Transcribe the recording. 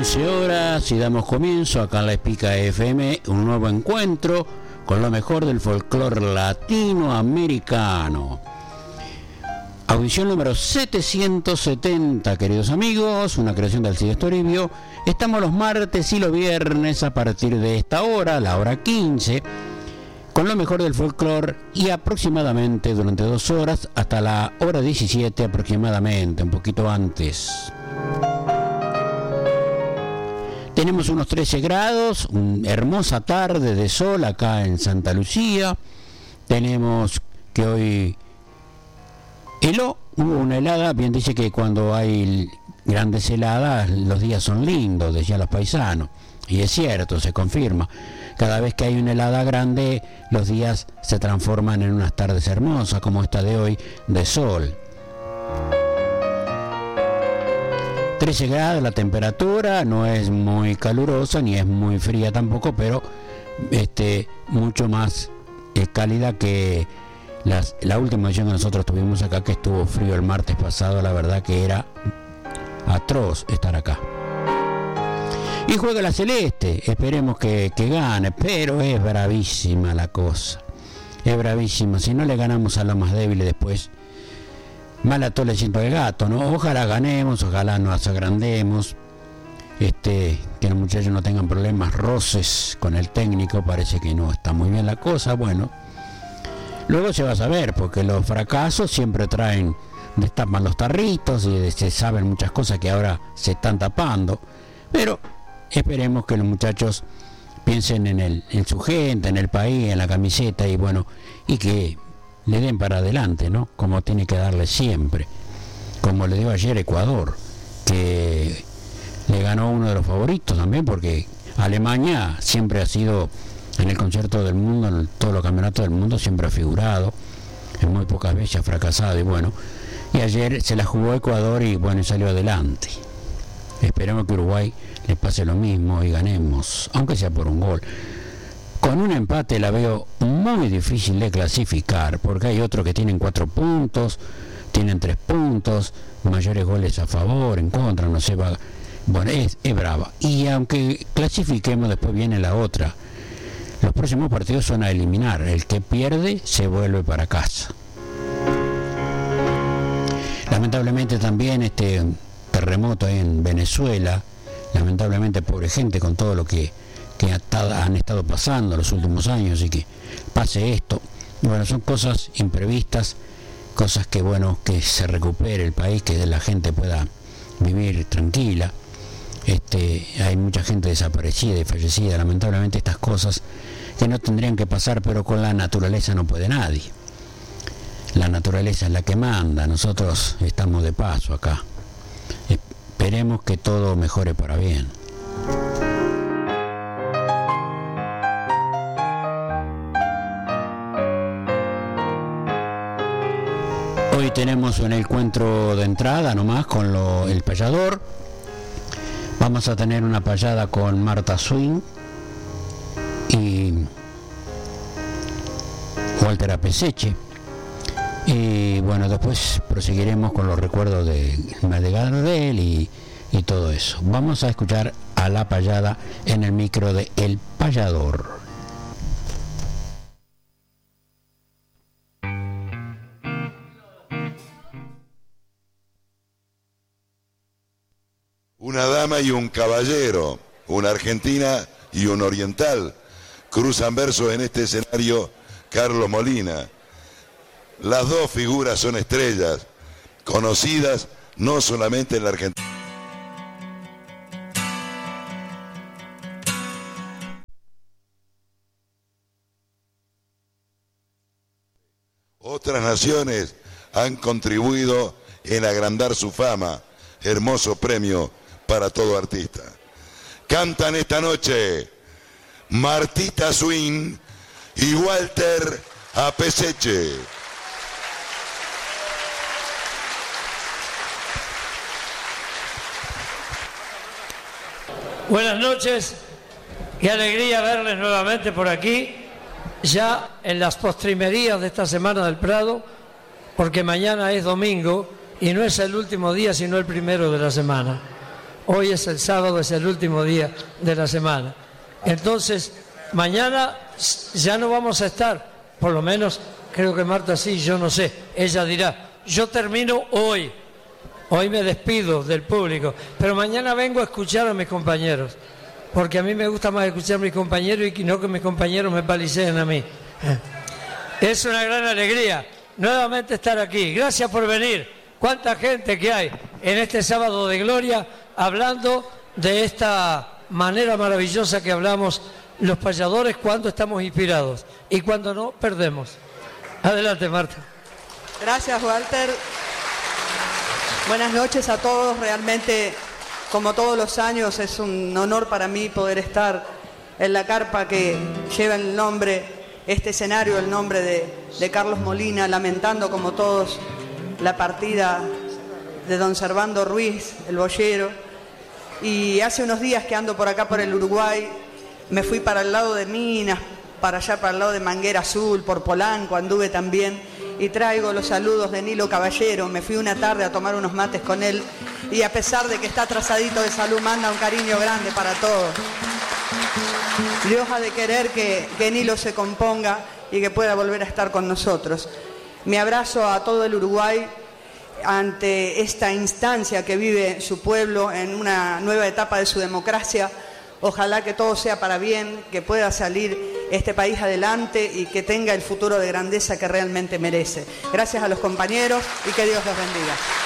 11 horas y damos comienzo acá en La Espica FM, un nuevo encuentro con lo mejor del folclore latinoamericano. Audición número 770, queridos amigos, una creación de Alcides Toribio. Estamos los martes y los viernes a partir de esta hora, la hora 15, con lo mejor del folclore y aproximadamente durante 2 horas hasta la hora 17 aproximadamente, un poquito antes. Tenemos unos 13 grados, una hermosa tarde de sol acá en Santa Lucía. Tenemos que hoy hubo una helada, bien dice que cuando hay grandes heladas los días son lindos, decían los paisanos. Y es cierto, se confirma. Cada vez que hay una helada grande, los días se transforman en unas tardes hermosas, como esta de hoy, de sol. 13 grados la temperatura, no es muy calurosa ni es muy fría tampoco, pero mucho más cálida que la última edición que nosotros tuvimos acá, que estuvo frío el martes pasado. La verdad que era atroz estar acá. Y juega la Celeste, esperemos que gane, pero es bravísima la cosa, es bravísima. Si no le ganamos a la más débil después, mal atole siento el gato, ¿no? Ojalá ganemos, ojalá nos agrandemos, que los muchachos no tengan problemas, roces con el técnico, parece que no está muy bien la cosa. Bueno, luego se va a saber, porque los fracasos siempre destapan los tarritos y se saben muchas cosas que ahora se están tapando, pero esperemos que los muchachos piensen en su gente, en el país, en la camiseta y bueno, y que le den para adelante, ¿no? Como tiene que darle siempre. Como le dio ayer Ecuador, que le ganó uno de los favoritos también, porque Alemania siempre ha sido en el concierto del mundo, en todos los campeonatos del mundo, siempre ha figurado, en muy pocas veces ha fracasado y bueno, y ayer se la jugó Ecuador y bueno, salió adelante. Esperemos que Uruguay le pase lo mismo y ganemos, aunque sea por un gol. Con un empate la veo muy difícil de clasificar, porque hay otros que tienen 4 puntos, tienen 3 puntos, mayores goles a favor, en contra, no sé, bueno, es brava. Y aunque clasifiquemos, después viene la otra. Los próximos partidos son a eliminar, el que pierde se vuelve para casa. Lamentablemente también terremoto en Venezuela, lamentablemente pobre gente con todo lo que han estado pasando los últimos años, y que pase esto, bueno, son cosas imprevistas, cosas que bueno, que se recupere el país, que la gente pueda vivir tranquila. Hay mucha gente desaparecida y fallecida, lamentablemente estas cosas que no tendrían que pasar, pero con la naturaleza no puede nadie. La naturaleza es la que manda, nosotros estamos de paso acá. Esperemos que todo mejore para bien. Hoy tenemos un encuentro de entrada nomás con el payador. Vamos a tener una payada con Marta Swing y Walter Apeseche. Y bueno, después proseguiremos con los recuerdos de Gardel y todo eso. Vamos a escuchar a la payada en el micro de El Payador. Una dama y un caballero, una argentina y un oriental, cruzan versos en este escenario Carlos Molina. Las dos figuras son estrellas, conocidas no solamente en la Argentina. Otras naciones han contribuido en agrandar su fama, hermoso premio para todo artista. Cantan esta noche Martita Swing y Walter Apeseche. Buenas noches, qué alegría verles nuevamente por aquí, ya en las postrimerías de esta Semana del Prado, porque mañana es domingo y no es el último día sino el primero de la semana. Hoy es el sábado, es el último día de la semana. Entonces, mañana ya no vamos a estar, por lo menos creo que Marta sí, yo no sé. Ella dirá, yo termino hoy me despido del público, pero mañana vengo a escuchar a mis compañeros, porque a mí me gusta más escuchar a mis compañeros y no que mis compañeros me paliceen a mí. Es una gran alegría nuevamente estar aquí. Gracias por venir. Cuánta gente que hay en este sábado de gloria hablando de esta manera maravillosa que hablamos los payadores cuando estamos inspirados y cuando no, perdemos. Adelante, Marta. Gracias, Walter. Buenas noches a todos. Realmente, como todos los años, es un honor para mí poder estar en la carpa que lleva el nombre, este escenario, el nombre de Carlos Molina, lamentando como todos la partida de don Servando Ruiz, el boyero. Y hace unos días que ando por acá por el Uruguay, me fui para el lado de Minas, para allá para el lado de Manguera Azul, por Polanco anduve también, y traigo los saludos de Nilo Caballero. Me fui una tarde a tomar unos mates con él y a pesar de que está atrasadito de salud, manda un cariño grande para todos. Dios ha de querer que Nilo se componga y que pueda volver a estar con nosotros. Mi abrazo a todo el Uruguay ante esta instancia que vive su pueblo en una nueva etapa de su democracia. Ojalá que todo sea para bien, que pueda salir este país adelante y que tenga el futuro de grandeza que realmente merece. Gracias a los compañeros y que Dios los bendiga.